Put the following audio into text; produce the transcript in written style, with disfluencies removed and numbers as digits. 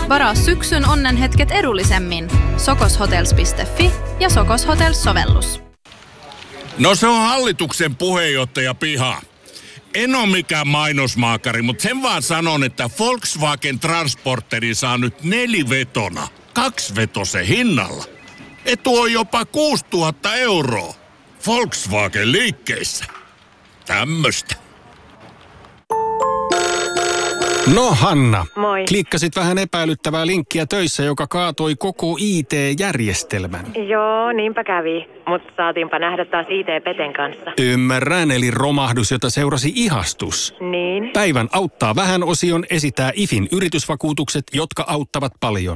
Varaa syksyn onnenhetket edullisemmin. Sokoshotels.fi ja Sokos Hotels-sovellus. No se on hallituksen puheenjohtaja Piha. En ole mikään mainosmaakari, mutta sen vaan sanon, että Volkswagen Transporteri saa nyt 4-vetona 2-vetosen hinnalla. Etu on jopa 6 000 €. Volkswagen liikkeissä. Tämmöstä. No Hanna, Moi. klikkasit vähän epäilyttävää linkkiä töissä, joka kaatoi koko IT-järjestelmän. Joo, niinpä kävi. Mutta saatiinpa nähdä taas IT-peten kanssa. Ymmärrän, eli romahdus, jota seurasi ihastus. Niin. Päivän auttaa vähän -osion esittää IFin yritysvakuutukset, jotka auttavat paljon.